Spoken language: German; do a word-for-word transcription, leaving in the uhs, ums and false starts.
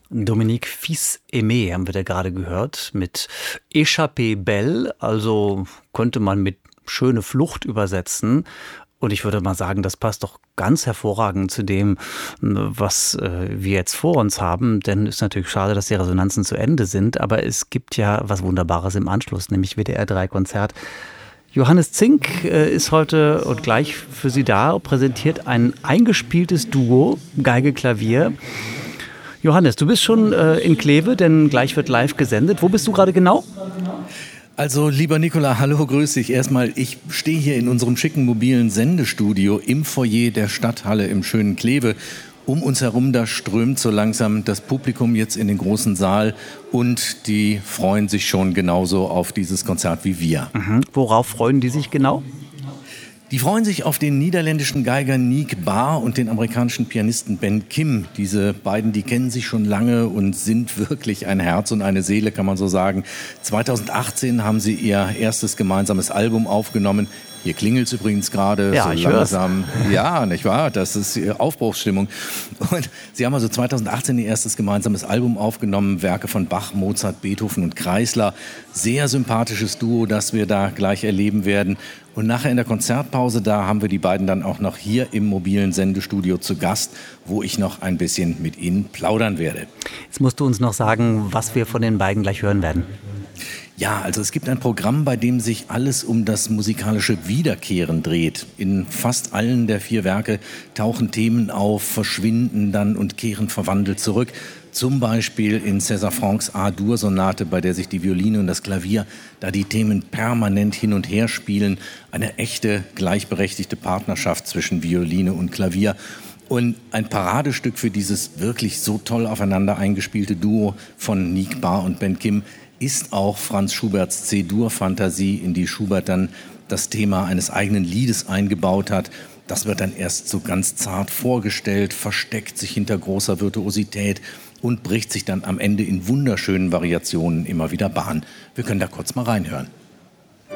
Dominique Fils-Aimé haben wir da gerade gehört mit Échappée Belle, also könnte man mit schöne Flucht übersetzen. Und ich würde mal sagen, das passt doch ganz hervorragend zu dem, was äh, wir jetzt vor uns haben. Denn es ist natürlich schade, dass die Resonanzen zu Ende sind. Aber es gibt ja was Wunderbares im Anschluss, nämlich W D R drei Konzert. Johannes Zink äh, ist heute und gleich für Sie da, präsentiert ein eingespieltes Duo, Geige, Klavier. Johannes, du bist schon äh, in Kleve, denn gleich wird live gesendet. Wo bist du gerade genau? Also, lieber Nicola, hallo, grüß dich. Erstmal, ich stehe hier in unserem schicken mobilen Sendestudio im Foyer der Stadthalle im schönen Kleve. Um uns herum, da strömt so langsam das Publikum jetzt in den großen Saal und die freuen sich schon genauso auf dieses Konzert wie wir. Mhm. Worauf freuen die sich genau? Die freuen sich auf den niederländischen Geiger Nick Baar und den amerikanischen Pianisten Ben Kim. Diese beiden, die kennen sich schon lange und sind wirklich ein Herz und eine Seele, kann man so sagen. zweitausendachtzehn haben sie ihr erstes gemeinsames Album aufgenommen. Hier klingelt's übrigens gerade ja, so ich langsam. Hör's. Ja, nicht wahr? Das ist Aufbruchsstimmung. Und sie haben also zweitausendachtzehn ihr erstes gemeinsames Album aufgenommen. Werke von Bach, Mozart, Beethoven und Kreisler. Sehr sympathisches Duo, das wir da gleich erleben werden. Und nachher in der Konzertpause, da haben wir die beiden dann auch noch hier im mobilen Sendestudio zu Gast, wo ich noch ein bisschen mit ihnen plaudern werde. Jetzt musst du uns noch sagen, was wir von den beiden gleich hören werden. Ja, also es gibt ein Programm, bei dem sich alles um das musikalische Wiederkehren dreht. In fast allen der vier Werke tauchen Themen auf, verschwinden dann und kehren verwandelt zurück. Zum Beispiel in César Franck's A-Dur-Sonate, bei der sich die Violine und das Klavier, da die Themen permanent hin und her spielen. Eine echte, gleichberechtigte Partnerschaft zwischen Violine und Klavier. Und ein Paradestück für dieses wirklich so toll aufeinander eingespielte Duo von Nick Baar und Ben Kim ist auch Franz Schuberts C-Dur-Fantasie, in die Schubert dann das Thema eines eigenen Liedes eingebaut hat. Das wird dann erst so ganz zart vorgestellt, versteckt sich hinter großer Virtuosität und bricht sich dann am Ende in wunderschönen Variationen immer wieder Bahn. Wir können da kurz mal reinhören.